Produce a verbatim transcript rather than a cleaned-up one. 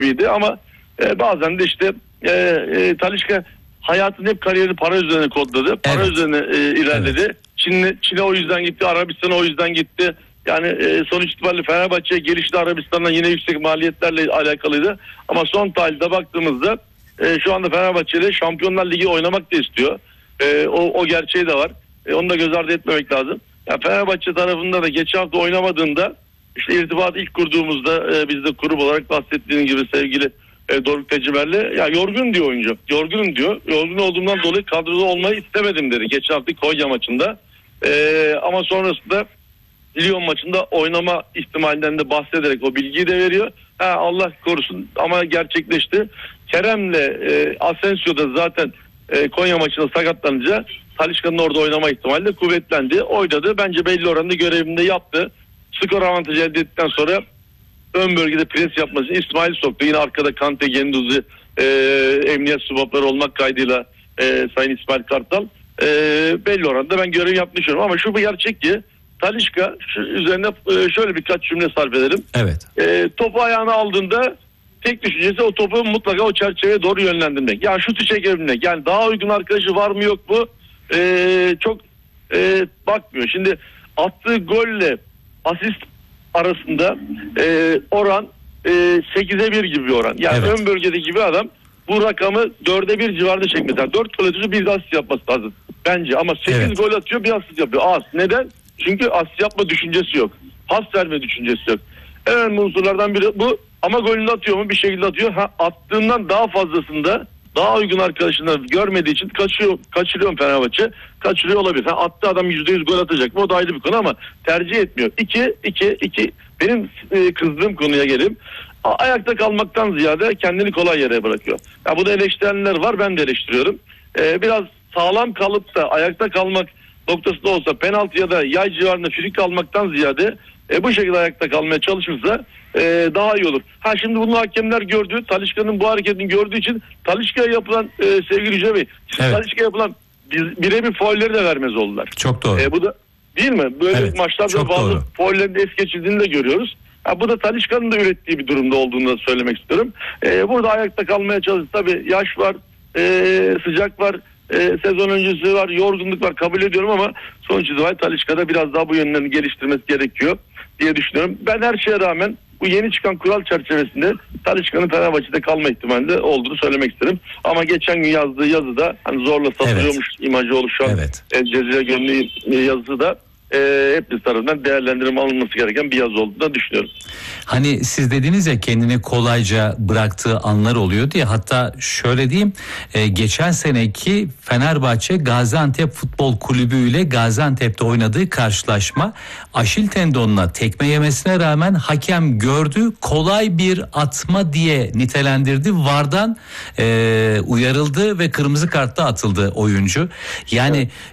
gibiydi ama e, bazen de işte e, e, Talisca hayatın hep kariyerini para üzerine kodladı. Para Evet. üzerine e, ilerledi. Evet. Çin'e, Çin'e o yüzden gitti. Arabistan'a o yüzden gitti. Yani e, sonuç itibariyle Fenerbahçe'ye gelişi de Arabistan'dan yine yüksek maliyetlerle alakalıydı. Ama son tahlilde baktığımızda e, şu anda Fenerbahçe'de Şampiyonlar Ligi oynamak da istiyor. E, o, o gerçeği de var. E, onu da göz ardı etmemek lazım. Yani Fenerbahçe tarafında da geçen hafta oynamadığında işte irtibatı ilk kurduğumuzda e, biz de grup olarak bahsettiğiniz gibi sevgili e, Doruk Tecimer'le ya yorgun diyor oyuncu. Yorgunum diyor. Yorgun olduğumdan dolayı kadroda olmayı istemedim dedi. Geçen hafta Konya maçında. E, ama sonrasında Lyon maçında oynama ihtimalinden de bahsederek o bilgiyi de veriyor. Ha, Allah korusun ama gerçekleşti. Kerem'le e, Asensio da zaten e, Konya maçında sakatlanınca Talisca'nın orada oynama ihtimali de kuvvetlendi. Oynadı. Bence belli oranda görevini de yaptı. Skor avantajı elde ettikten sonra ön bölgede pres yapması için İsmail soktu. Yine arkada Kante, Genduzi, e, emniyet subapları olmak kaydıyla e, Sayın İsmail Kartal e, belli oranda ben görev yapmış düşünüyorum. Ama şu bir gerçek ki Talisca şu üzerine e, şöyle birkaç cümle sarf edelim. Evet. E, topu ayağına aldığında tek düşüncesi o topu mutlaka o çerçeveye doğru yönlendirmek. Yani şutu çekebilmek. Yani daha uygun arkadaşı var mı yok mu e, çok e, bakmıyor. Şimdi attığı golle asist arasında e, oran e, sekize bir gibi bir oran. Yani Evet. ön bölgedeki bir adam bu rakamı dörde bir civarında çekmesi. Yani dört gol atıyor, bir asist yapması lazım bence. Ama sekiz Evet. gol atıyor, bir asist yapıyor. Az. Neden? Çünkü asist yapma düşüncesi yok. Pas verme düşüncesi yok. En önemli unsurlardan biri bu. Ama golünü atıyor mu? Bir şekilde atıyor. Ha, attığından daha fazlasında daha uygun arkadaşını görmediği için kaçıyor, kaçırıyor Fenerbahçe. Kaçırıyor olabilir. Ha, attı adam yüzde yüz gol atacak mı? O da ayrı bir konu ama tercih etmiyor. İki, iki, iki. Benim e, kızdığım konuya geleyim. A- ayakta kalmaktan ziyade kendini kolay yere bırakıyor. Ya bu da eleştirenler var. Ben de eleştiriyorum. E, biraz sağlam kalıp da ayakta kalmak noktasında olsa penaltı ya da yay civarında frikik almaktan ziyade e, bu şekilde ayakta kalmaya çalışırsa e, daha iyi olur. Ha şimdi bunu hakemler gördü. Talisca'nın bu hareketini gördüğü için Talisca'ya yapılan e, sevgili Yüce Bey, Evet. Talisca'ya yapılan birebir faulleri de vermez oldular. Çok doğru. E, bu da değil mi? Böyle Evet, maçlarda çok bazı doğru. faullerin de es geçildiğini de görüyoruz. Ha, bu da Talisca'nın da ürettiği bir durumda olduğunu da söylemek istiyorum. E, burada ayakta kalmaya çalıştı. Tabii yaş var, e, sıcak var. Ee, sezon öncesi var, yorgunluk var, kabul ediyorum ama sonuç itibariyle Talisca'da biraz daha bu yönlerini geliştirmesi gerekiyor diye düşünüyorum. Ben her şeye rağmen bu yeni çıkan kural çerçevesinde Talisca'nın Fenerbahçe'de kalma ihtimali de olduğunu söylemek isterim. Ama geçen gün yazdığı yazıda hani zorla satılıyormuş evet. imajı oluşan evet. El Cezire gömleği yazısı da e, hepimiz tarafından değerlendirme alınması gereken bir yazı olduğunu düşünüyorum. Hani siz dediniz ya kendini kolayca bıraktığı anlar oluyor diye, hatta şöyle diyeyim, e, geçen seneki Fenerbahçe Gaziantep Futbol Kulübü ile Gaziantep'te oynadığı karşılaşma Aşil tendonuna tekme yemesine rağmen hakem gördü, kolay bir atma diye nitelendirdi. VAR'dan e, uyarıldı ve kırmızı kartla atıldı oyuncu. Yani